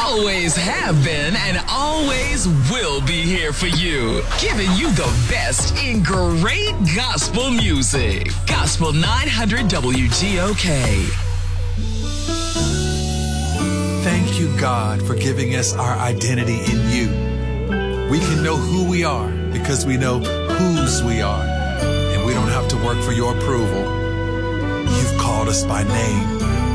always have been and always will be here for you, giving you the best in great gospel music. Gospel 900 WGOK. Thank you, God, for giving us our identity in you. We can know who we are because we know whose we are, and we don't have to work for your approval. You've called us by name.